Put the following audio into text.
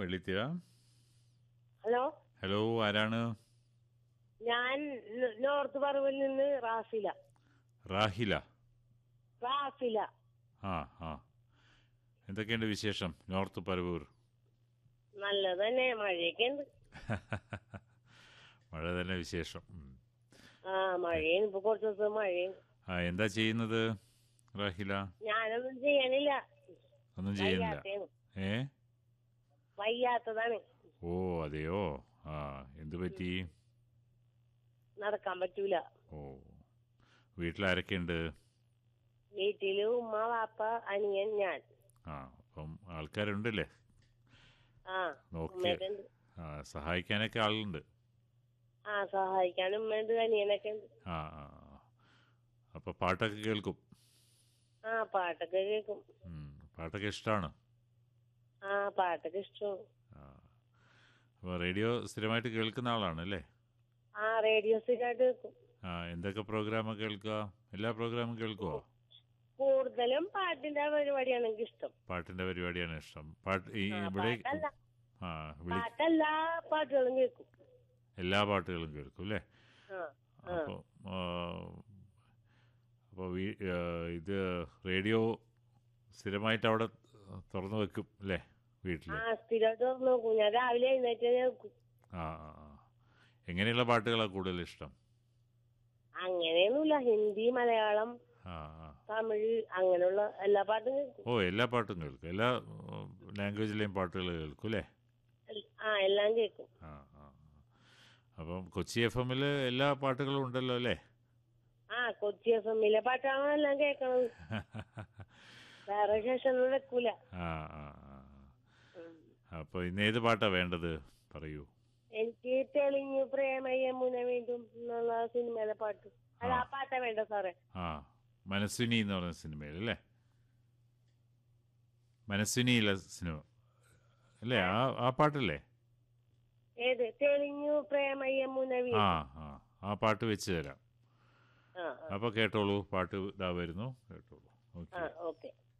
വെള്ളിത്തിര. Hello, hello, ആരാണ്? ഞാൻ north പറമ്പിൽ നിന്ന് റാഫില. റാഹില. റാഫില. ആ ആ എന്തൊക്കെയുണ്ട് വിശേഷം നോർത്ത് പരവൂർ? നല്ലത് തന്നെ, മഴയൊക്കെ ഉണ്ട്. മഴ തന്നെ വിശേഷം. ആ, മഴയും ഇപ്പൊ കുറച്ച് ദിവസം മഴയും. എന്താ ചെയ്യുന്നത് റാഹില? ഞാനൊന്നും ചെയ്യണില്ല. ഒന്നും ചെയ്യുന്നില്ല. വയ്യാത്തതാണ്. ഏ വയ്യാത്തതാണ്. ഓ അതെയോ. ആ എന്തു പറ്റി? നടക്കാൻ പറ്റൂല. ഓ വീട്ടിലാരൊക്കെയുണ്ട്? വീട്ടില് ഉമ്മ, വാപ്പ, അനിയൻ, ഞാൻ. ആ അപ്പം ആൾക്കാരുണ്ടല്ലേ ആ, നോക്കി ഉമ്മയൊക്കെ ഉണ്ട്. സഹായിക്കാനൊക്കെ ആളുണ്ട്. ആ, സഹായിക്കാൻ ഉമ്മയുണ്ട്, അനിയനൊക്കെ ഉണ്ട്. ആ ആ അപ്പോൾ പാട്ടൊക്കെ കേൾക്കും? ആ, പാട്ടൊക്കെ കേൾക്കും. പാട്ടൊക്കെ ഇഷ്ടമാണ്. ആ, പാട്ടൊക്കെ ഇഷ്ടമാണ്. അപ്പോൾ റേഡിയോ സ്ഥിരമായിട്ട് കേൾക്കുന്ന ആളാണ് അല്ലേ? ആ, റേഡിയോ സ്ഥിരമായിട്ട് കേൾക്കും. എന്തൊക്കെ പ്രോഗ്രാമൊക്കെ കേൾക്കുക? എല്ലാ പ്രോഗ്രാമും കേൾക്കുമോ? കൂടുതലും പാട്ടിന്റെ പരിപാടിയാണ് എനിക്ക് ഇഷ്ടം. പാട്ടിൻ്റെ പരിപാടിയാണ് ഇഷ്ടം. പാട്ട് ഇവിടെ പാട്ടല്ല, ആ പാട്ടെല്ലാ പാട്ടുകളും കേൾക്കും. എല്ലാ പാട്ടുകളും കേൾക്കും അല്ലേ? അപ്പോൾ അപ്പോൾ ഇത് റേഡിയോ സ്ഥിരമായിട്ട് അവിടെ തുറന്നു വെക്കും അല്ലേ വീട്ടിൽ? ആ, സ്ഥിരമായിട്ട് തുറന്നു നോക്കും. ഞാൻ രാവിലെ എഴുന്നേറ്റ് കേൾക്കും. ആ ആ എങ്ങനെയുള്ള പാട്ടുകളാണ് കൂടുതൽ ഇഷ്ടം? അങ്ങനെയൊന്നുമില്ല, ഹിന്ദി, മലയാളം, തമിഴ്, അങ്ങനെയുള്ള എല്ലാ പാട്ടും കേൾക്കും. ഓ എല്ലാ പാട്ടും കേൾക്കും. എല്ലാ ലാംഗ്വേജിലെയും പാട്ടുകൾ കേൾക്കും അല്ലേ? ആ, എല്ലാം കേൾക്കും. ആ ആ അപ്പം കൊച്ചി FM എല്ലാ പാട്ടുകളും ഉണ്ടല്ലോ അല്ലേ? ആ, കൊച്ചി FM പാട്ടാണ് എല്ലാം കേൾക്കണത്. വേറെ ശേഷമൊന്നും വെക്കൂല. ആ ആ അപ്പോൾ ഇന്ന് ഏത് പാട്ടാ വേണ്ടത് പറയൂ. എനിക്ക് തെളിഞ്ഞു പ്രേമയമുന വീണ്ടും എന്നുള്ള സിനിമയിലെ പാട്ട്. അല്ല, ആ പാട്ടാ വേണ്ട സാറേ. ആ മനസ്വിനി എന്ന് പറയുന്ന സിനിമയിൽ അല്ലേ? മനസ്വിനിയിലെ സിനിമ അല്ലേ? ആ പാട്ടല്ലേ? ഏത്? തെളിഞ്ഞു പ്രേമയമുന ആ വീണ്ടും. ആ പാട്ട് വെച്ച് തരാം. അപ്പോൾ കേട്ടോളൂ, പാട്ട് ഇതാ വരുന്നു, കേട്ടോളൂ. ഓക്കെ. ഓക്കെ.